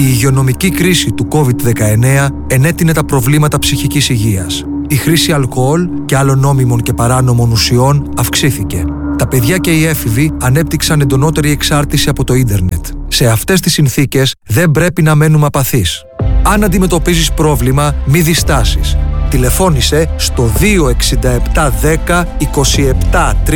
Η υγειονομική κρίση του COVID-19 ενέτεινε τα προβλήματα ψυχικής υγείας. Η χρήση αλκοόλ και άλλων νόμιμων και παράνομων ουσιών αυξήθηκε. Τα παιδιά και οι έφηβοι ανέπτυξαν εντονότερη εξάρτηση από το ίντερνετ. Σε αυτές τις συνθήκες δεν πρέπει να μένουμε απαθείς. Αν αντιμετωπίζεις πρόβλημα, μη διστάσεις. Τηλεφώνησε στο 267 10 27